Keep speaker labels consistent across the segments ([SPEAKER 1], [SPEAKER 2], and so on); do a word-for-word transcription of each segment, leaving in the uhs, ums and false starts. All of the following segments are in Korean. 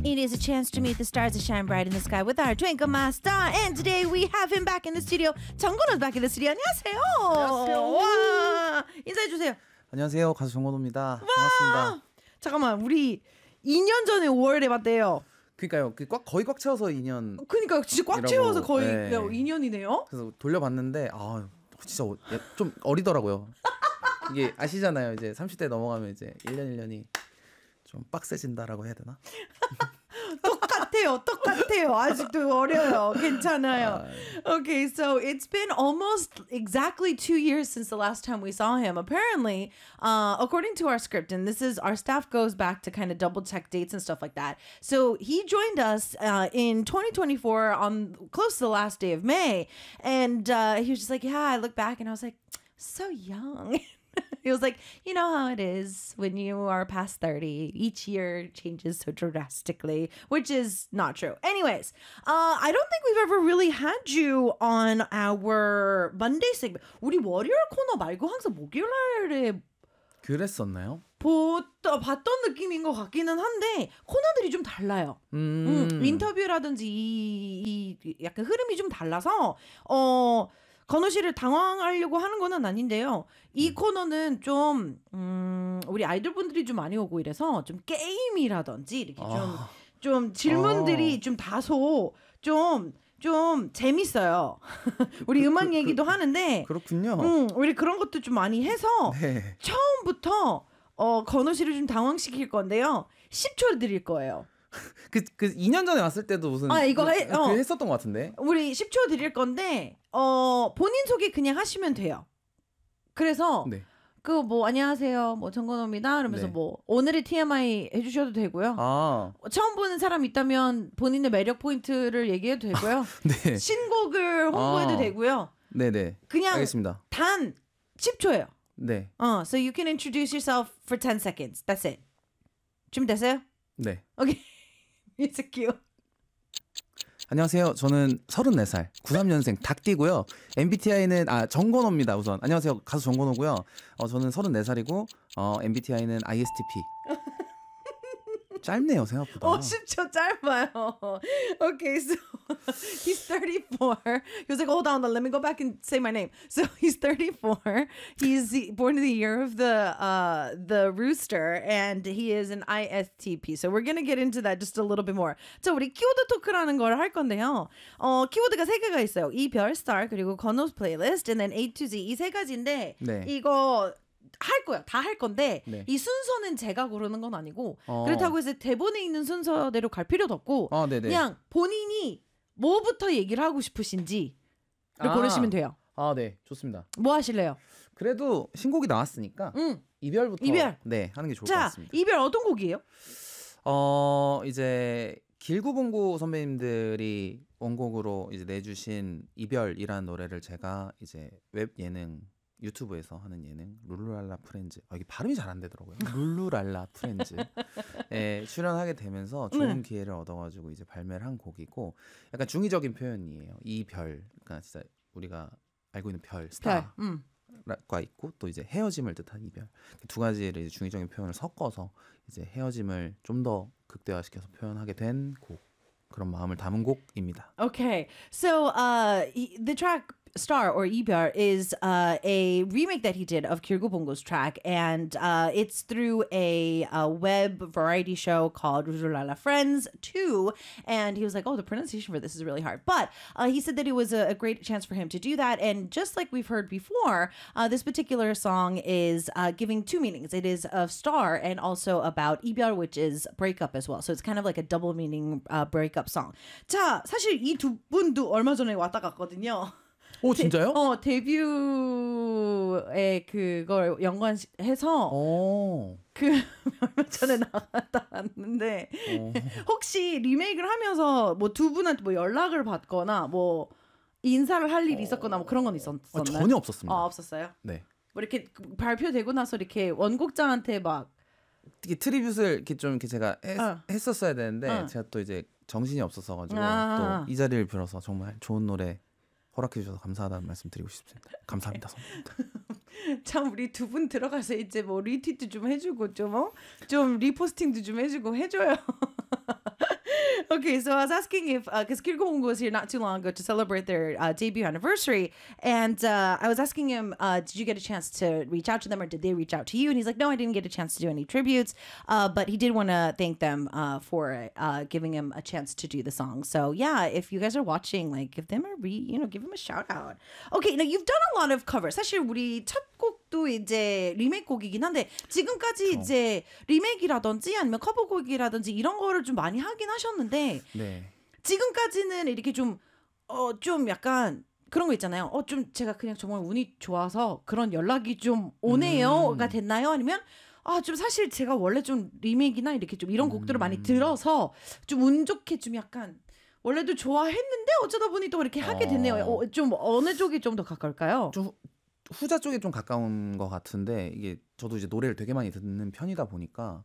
[SPEAKER 1] It is a chance to meet the stars that shine bright in the sky with our Twinkle Master. And today we have him back in the studio. 정건호's back in the studio. 안녕하세요.
[SPEAKER 2] 안녕하세요.
[SPEAKER 1] 와, 인사해주세요.
[SPEAKER 2] 안녕하세요. 가수 정건호입니다. 반갑습니다.
[SPEAKER 1] 잠깐만, 우리 이 년 전에 오월에 봤대요.
[SPEAKER 2] 그러니까요. 그 꽉, 거의 꽉 채워서 이 년.
[SPEAKER 1] 그러니까 진짜 꽉 채워서 거의
[SPEAKER 2] 네.
[SPEAKER 1] 이 년이네요.
[SPEAKER 2] 그래서 돌려봤는데 아 진짜 좀 어리더라고요. 이게 아시잖아요. 이제 삼십 대 넘어가면 이제 일 년 일 년이 좀 빡세진다라고 해야 되나?
[SPEAKER 1] 똑같아요. 똑같아요. 아직도 어려요. 괜찮아요. Okay, so it's been almost exactly two years since the last time we saw him. Apparently, uh, according to our script, and this is our staff goes back to kind of double check dates and stuff like that. So he joined us uh, in twenty twenty-four on close to the last day of May. And uh, he was just like, yeah, I look back and I was like, so young. He was like, you know how it is when you are past thirty. Each year changes so drastically, which is not true. Anyways, uh, I don't think we've ever really had you on our Monday segment. 우리 월요일 코너 말고 항상 목요일에
[SPEAKER 2] 그랬었나요?
[SPEAKER 1] 보다, 봤던 느낌인 것 같기는 한데 코너들이 좀 달라요.
[SPEAKER 2] 음.
[SPEAKER 1] 음, 인터뷰라든지 이, 이 약간 흐름이 좀 달라서 어. 건호 씨를 당황하려고 하는 건 아닌데요. 이 코너는 좀 음, 우리 아이돌분들이 좀 많이 오고 이래서 좀 게임이라든지 이렇게 좀,
[SPEAKER 2] 아.
[SPEAKER 1] 좀 질문들이
[SPEAKER 2] 아.
[SPEAKER 1] 좀 다소 좀, 좀 재밌어요. 우리
[SPEAKER 2] 그,
[SPEAKER 1] 음악
[SPEAKER 2] 그,
[SPEAKER 1] 얘기도
[SPEAKER 2] 그,
[SPEAKER 1] 하는데
[SPEAKER 2] 그렇군요.
[SPEAKER 1] 음, 우리 그런 것도 좀 많이 해서
[SPEAKER 2] 네.
[SPEAKER 1] 처음부터 어, 건호 씨를 좀 당황시킬 건데요. 십 초 드릴 거예요.
[SPEAKER 2] 그, 그 이 년 전에 왔을 때도 무슨
[SPEAKER 1] 아, 이거
[SPEAKER 2] 그,
[SPEAKER 1] 해- 어.
[SPEAKER 2] 그 했었던 것 같은데.
[SPEAKER 1] 우리 십 초 드릴 건데 어 본인 소개 그냥 하시면 돼요. 그래서
[SPEAKER 2] 네.
[SPEAKER 1] 그 뭐 안녕하세요, 뭐 정건호입니다. 그러면서
[SPEAKER 2] 네.
[SPEAKER 1] 뭐 오늘의 티엠아이 해주셔도 되고요.
[SPEAKER 2] 아,
[SPEAKER 1] 처음 보는 사람 있다면 본인의 매력 포인트를 얘기해도 되고요.
[SPEAKER 2] 네.
[SPEAKER 1] 신곡을 홍보해도
[SPEAKER 2] 아.
[SPEAKER 1] 되고요.
[SPEAKER 2] 네네.
[SPEAKER 1] 그냥
[SPEAKER 2] 알겠습니다.
[SPEAKER 1] 단 십 초예요.
[SPEAKER 2] 네.
[SPEAKER 1] 어, so you can introduce yourself for ten seconds. That's it. 준비됐어요?
[SPEAKER 2] 네.
[SPEAKER 1] 오케이. Music cue.
[SPEAKER 2] 안녕하세요. 저는 서른네 살, 구십삼 년생 닭띠고요. 엠비티아이는 아 정건호입니다. 우선 안녕하세요. 가수 정건호고요. 어, 저는 서른네 살이고 어, 엠비티아이는 아이에스티피. 짧네요 생각보다.
[SPEAKER 1] 어, 십 초 짧아요. Okay, so he's thirty-four. He was like, hold on, let me go back and say my name. So he's thirty-four. He's born in the year of the uh, the rooster, and he is an I S T P. So we're gonna get into that just a little bit more. 자, 우리 키워드 토크라는 걸 할 건데요. 어, 키워드가 세 개가 있어요. 이별, star, 그리고 건호's playlist, and then A to Z 이 세 가지인데
[SPEAKER 2] 네.
[SPEAKER 1] 이거 할 거야. 다 할 건데
[SPEAKER 2] 네.
[SPEAKER 1] 이 순서는 제가 고르는 건 아니고
[SPEAKER 2] 어.
[SPEAKER 1] 그렇다고 해서 대본에 있는 순서대로 갈 필요도 없고
[SPEAKER 2] 아, 네네.
[SPEAKER 1] 그냥 본인이 뭐부터 얘기를 하고 싶으신지를
[SPEAKER 2] 아.
[SPEAKER 1] 고르시면 돼요.
[SPEAKER 2] 아, 네. 좋습니다.
[SPEAKER 1] 뭐 하실래요?
[SPEAKER 2] 그래도 신곡이 나왔으니까
[SPEAKER 1] 응.
[SPEAKER 2] 이별부터
[SPEAKER 1] 이별.
[SPEAKER 2] 네, 하는 게 좋을 것
[SPEAKER 1] 자,
[SPEAKER 2] 같습니다.
[SPEAKER 1] 이별 어떤 곡이에요?
[SPEAKER 2] 어, 이제 길구봉구 선배님들이 원곡으로 이제 내주신 이별이라는 노래를 제가 이제 웹 예능 유튜브에서 하는 예능 룰루랄라 프렌즈 아, 이게 발음이 잘 안 되더라고요. 룰루랄라 프렌즈에 출연하게 되면서 좋은
[SPEAKER 1] 네.
[SPEAKER 2] 기회를 얻어가지고 이제 발매를 한 곡이고 약간 중의적인 표현이에요. 이별, 그러니까 진짜 우리가 알고 있는 별,
[SPEAKER 1] 별.
[SPEAKER 2] 스타.
[SPEAKER 1] 음.
[SPEAKER 2] 과 있고 또 이제 헤어짐을 뜻한 이별 두 가지를 이제 중의적인 표현을 섞어서 이제 헤어짐을 좀 더 극대화시켜서 표현하게 된 곡 그런 마음을 담은 곡입니다.
[SPEAKER 1] Okay, so uh, he- the track Star or 이별 is uh, a remake that he did of Kirgubongo's track, and uh, it's through a, a web variety show called Rujulala Friends two. And he was like, "Oh, the pronunciation for this is really hard," but uh, he said that it was a, a great chance for him to do that. And just like we've heard before, uh, this particular song is uh, giving two meanings. It is of star and also about 이별, which is breakup as well. So it's kind of like a double meaning uh, breakup song. 자, 사실 이 두 분도 얼마 전에 왔다 갔거든요.
[SPEAKER 2] 오 진짜요?
[SPEAKER 1] 어, 데뷔에 그걸 연관해서
[SPEAKER 2] 오.
[SPEAKER 1] 그 얼마 전에 나갔다 왔는데
[SPEAKER 2] 오.
[SPEAKER 1] 혹시 리메이크를 하면서 뭐 두 분한테 뭐 연락을 받거나 뭐 인사를 할 일이 있었거나 뭐 그런 건 있었나요?
[SPEAKER 2] 아, 전혀 없었습니다.
[SPEAKER 1] 어, 없었어요?
[SPEAKER 2] 네.
[SPEAKER 1] 뭐 이렇게 발표되고 나서 이렇게 원곡자한테 막
[SPEAKER 2] 특히 트리뷰트를 이렇게 좀 이렇게 제가 했,
[SPEAKER 1] 어.
[SPEAKER 2] 했었어야 되는데
[SPEAKER 1] 어.
[SPEAKER 2] 제가 또 이제 정신이 없어서 가지고
[SPEAKER 1] 아.
[SPEAKER 2] 또 이 자리를 빌어서 정말 좋은 노래 허락해 주셔서 감사하다는 말씀 드리고 싶습니다. 감사합니다, 선배님.
[SPEAKER 1] 참 우리 두 분 들어가서 이제 뭐 리트윗도 좀 해주고 좀 어? 좀 리포스팅도 좀 해주고 해줘요. Okay, so I was asking if because Kirko was here not too long ago to celebrate their uh, debut anniversary, and uh, I was asking him, uh, did you get a chance to reach out to them, or did they reach out to you? And he's like, no, I didn't get a chance to do any tributes, uh, but he did want to thank them uh, for uh, giving him a chance to do the song. So yeah, if you guys are watching, like, give them a re, you know, give them a shout out. Okay, now you've done a lot of covers. 사실 우리 첫 곡도 이제 리메이크 곡이긴 한데 지금까지
[SPEAKER 2] 그렇죠.
[SPEAKER 1] 이제 리메이크라든지 아니면 커버곡이라든지 이런 거를 좀 많이 하긴 하셨는데
[SPEAKER 2] 네.
[SPEAKER 1] 지금까지는 이렇게 좀 어, 좀 약간 그런 거 있잖아요. 어, 좀 제가 그냥 정말 운이 좋아서 그런 연락이 좀 오네요가
[SPEAKER 2] 음.
[SPEAKER 1] 됐나요? 아니면 아, 좀 사실 제가 원래 좀 리메이크나 이렇게 좀 이런 곡들을 많이 들어서 좀 운 좋게 좀 약간 원래도 좋아했는데 어쩌다 보니 또 이렇게 하게 됐네요.
[SPEAKER 2] 어.
[SPEAKER 1] 어, 좀 어느 쪽이 좀 더 가까울까요?
[SPEAKER 2] 좀 후- 후자 쪽에 좀 가까운 것 같은데 이게 저도 이제 노래를 되게 많이 듣는 편이다 보니까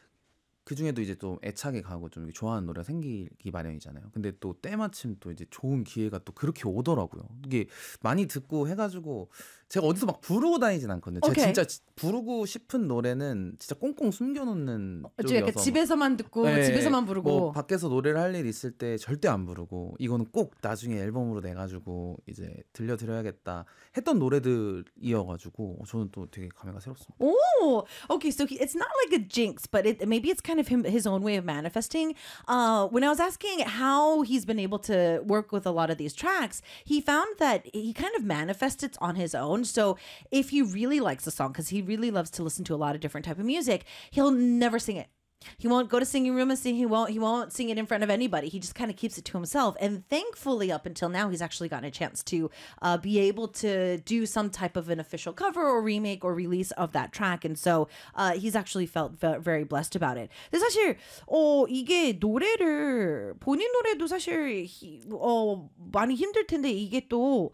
[SPEAKER 2] 그 중에도 이제 좀 애착이 가고 좀 좋아하는 노래가 생기기 마련이잖아요. 근데 또 때마침 또 이제 좋은 기회가 또 그렇게 오더라고요. 이게 많이 듣고 해가지고 제가 어디서 막 부르고 다니진 않거든요. 제가
[SPEAKER 1] 오케이.
[SPEAKER 2] 진짜 지- 부르고 싶은 노래는 진짜 꽁꽁 숨겨놓는
[SPEAKER 1] 좀 약간
[SPEAKER 2] 쪽이어서
[SPEAKER 1] 집에서만 듣고
[SPEAKER 2] 네,
[SPEAKER 1] 집에서만 부르고
[SPEAKER 2] 뭐 밖에서 노래를 할 일 있을 때 절대 안 부르고 이거는 꼭 나중에 앨범으로 내가지고 이제 들려드려야겠다 했던 노래들이어가지고 저는 또 되게 감회가 새롭습니다.
[SPEAKER 1] Oh, okay. So he, it's not like a jinx, but it, maybe it's kind of him his own way of manifesting. Uh, when I was asking how he's been able to work with a lot of these tracks, he found that he kind of manifests it on his own. So if he really likes a song, because he really loves to listen to a lot of different type of music, he'll never sing it. He won't go to singing room and sing. He won't. He won't sing it in front of anybody. He just kind of keeps it to himself. And thankfully, up until now, he's actually gotten a chance to uh, be able to do some type of an official cover or remake or release of that track. And so uh, he's actually felt ve- very blessed about it. 근데 사실 어 이게 노래를 본인 노래도 사실 히- 어 많이 힘들 텐데 이게 또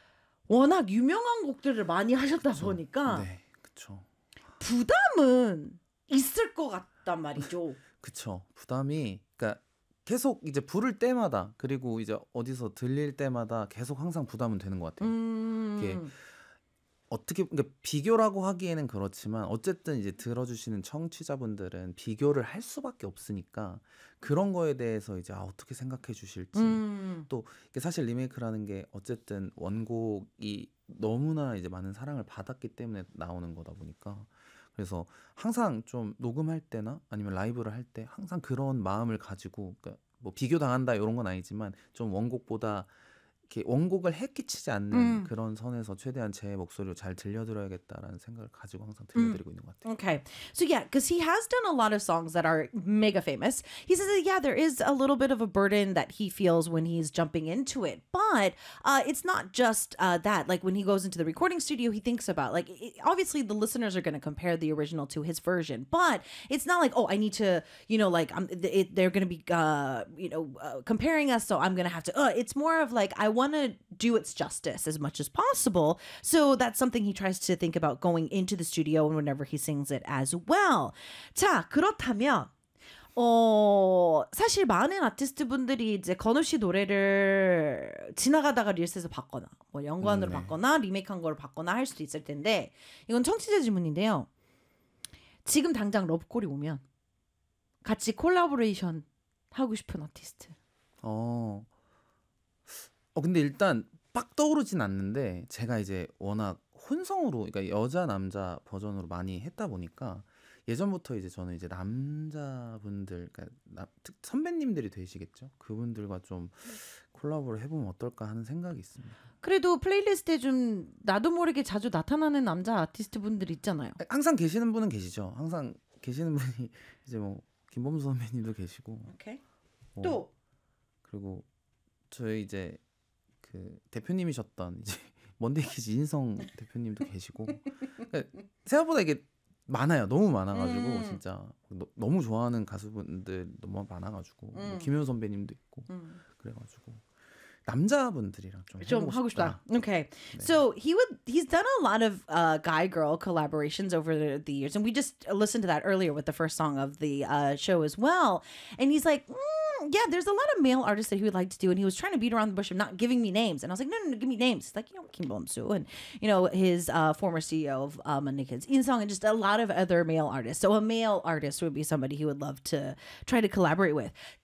[SPEAKER 1] 워낙 유명한 곡들을 많이 하셨다 보니까
[SPEAKER 2] 네, 그쵸.
[SPEAKER 1] 부담은 있을 것 같단 말이죠.
[SPEAKER 2] 그쵸. 부담이 그러니까 계속 이제 부를 때마다 그리고 이제 어디서 들릴 때마다 계속 항상 부담은 되는 것 같아요. 이게
[SPEAKER 1] 음.
[SPEAKER 2] 어떻게 그러니까 비교라고 하기에는 그렇지만 어쨌든 이제 들어주시는 청취자분들은 비교를 할 수밖에 없으니까 그런 거에 대해서 이제 아, 어떻게 생각해 주실지
[SPEAKER 1] 음.
[SPEAKER 2] 또 이게 사실 리메이크라는 게 어쨌든 원곡이 너무나 이제 많은 사랑을 받았기 때문에 나오는 거다 보니까 그래서 항상 좀 녹음할 때나 아니면 라이브를 할 때 항상 그런 마음을 가지고 그러니까 뭐 비교 당한다 이런 건 아니지만 좀 원곡보다 이렇게 원곡을 해끼치지 않는
[SPEAKER 1] 음.
[SPEAKER 2] 그런 선에서 최대한 제 목소리로 잘 들려드려야겠다라는 생각을 가지고 항상 들려드리고 있는 것 같아요.
[SPEAKER 1] Okay. So yeah, because he has done a lot of songs that are mega famous. He says that, yeah, there is a little bit of a burden that he feels when he's jumping into it. But uh, it's not just uh, that. Like when he goes into the recording studio, he thinks about, like, it, obviously the listeners are going to compare the original to his version. But it's not like, oh, I need to, you know, like I'm, it, they're going to be, uh, you know, uh, comparing us. So I'm going to have to, uh, it's more of like, I want to do its justice as much as possible. So that's something he tries to think about going into the studio and whenever he sings it as well. 자, 그렇다면 어, 사실 많은 아티스트 분들이 이제 건우 씨 노래를 지나가다가 릴스에서 봤거나 뭐 연관으로
[SPEAKER 2] 음, 네.
[SPEAKER 1] 봤거나 리메이크한 거를 봤거나 할 수도 있을 텐데 이건 청취자 질문인데요. 지금 당장 러브콜이 오면 같이 콜라보레이션 하고 싶은 아티스트.
[SPEAKER 2] 어, 어 근데 일단 빡 떠오르진 않는데 제가 이제 워낙 혼성으로 그러니까 여자 남자 버전으로 많이 했다 보니까 예전부터 이제 저는 이제 남자분들 그러니까 나, 특- 선배님들이 되시겠죠. 그분들과 좀 콜라보를 해보면 어떨까 하는 생각이 있습니다.
[SPEAKER 1] 그래도 플레이리스트에 좀 나도 모르게 자주 나타나는 남자 아티스트 분들 있잖아요.
[SPEAKER 2] 항상 계시는 분은 계시죠. 항상 계시는 분이 이제 뭐 김범수 선배님도 계시고
[SPEAKER 1] 오케이.
[SPEAKER 2] 뭐,
[SPEAKER 1] 또
[SPEAKER 2] 그리고 저희 이제 그 대표님이셨던 이제 먼데이키즈 인성 대표님도 계시고 그러니까 생각보다 이게 많아요. 너무 많아가지고
[SPEAKER 1] 음.
[SPEAKER 2] 진짜 너, 너무 좋아하는 가수분들 너무 많아가지고 뭐
[SPEAKER 1] 음.
[SPEAKER 2] 김효 선배님도 있고
[SPEAKER 1] 음.
[SPEAKER 2] 그래가지고 남자분들이랑 좀
[SPEAKER 1] 좀
[SPEAKER 2] 해보고
[SPEAKER 1] 하고
[SPEAKER 2] 싶다.
[SPEAKER 1] 싶다. Okay. So he would he's done a lot of uh, guy girl collaborations over the, the years, and we just listened to that earlier with the first song of the uh, show as well. And he's like, mm, yeah, there's a lot of male artists that he would like to do, and he was trying to beat around the bush of not giving me names. And I was like, no, no, no, give me names. He's like, you know, Kim Bom-soo and you know his uh, former C E O of um, Nickens, In Song, and just a lot of other male artists. So a male artist would be somebody he would love to try to collaborate with.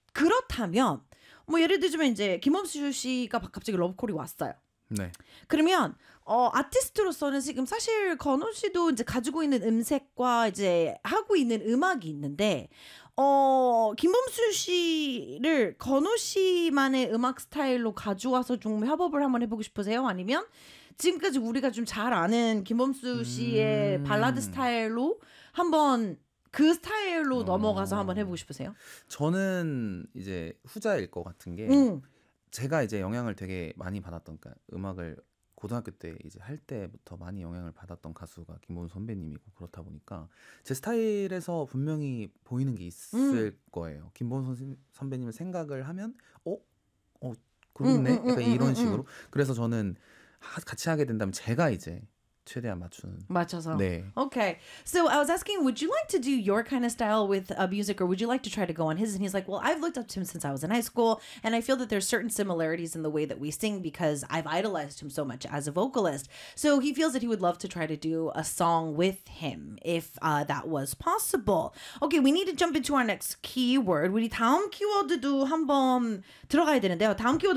[SPEAKER 1] 그렇다면 뭐 예를 들자면 이제 김범수 씨가 갑자기 러브콜이 왔어요.
[SPEAKER 2] 네.
[SPEAKER 1] 그러면 어 아티스트로서는 지금 사실 건우 씨도 이제 가지고 있는 음색과 이제 하고 있는 음악이 있는데 어 김범수 씨를 건우 씨만의 음악 스타일로 가져와서 좀 협업을 한번 해보고 싶으세요? 아니면 지금까지 우리가 좀 잘 아는 김범수 씨의
[SPEAKER 2] 음.
[SPEAKER 1] 발라드 스타일로 한번 그 스타일로
[SPEAKER 2] 어.
[SPEAKER 1] 넘어가서 한번 해보고 싶으세요?
[SPEAKER 2] 저는 이제 후자일 것 같은 게
[SPEAKER 1] 응.
[SPEAKER 2] 제가 이제 영향을 되게 많이 받았던 그러니까 음악을 고등학교 때 이제 할 때부터 많이 영향을 받았던 가수가 김범수 선배님이고 그렇다 보니까 제 스타일에서 분명히 보이는 게 있을 거예요. 김범수 선- 선배님을 생각을 하면 어? 어 그렇네?
[SPEAKER 1] 응, 응,
[SPEAKER 2] 약간
[SPEAKER 1] 응,
[SPEAKER 2] 이런
[SPEAKER 1] 응,
[SPEAKER 2] 식으로. 그래서 저는 하- 같이 하게 된다면 제가 이제 최대한 맞추는.
[SPEAKER 1] 맞춰서.
[SPEAKER 2] 네.
[SPEAKER 1] Okay. So I was asking, would you like to do your kind of style with uh, music, or would you like to try to go on his? And he's like, well, I've looked up to him since I was in high school, and I feel that there's certain similarities in the way that we sing because I've idolized him so much as a vocalist. So he feels that he would love to try to do a song with him if uh, that was possible. Okay, we need to jump into our next keyword. 우리 다음 키워드도 한번 들어가야 되는데요. 다음 키워드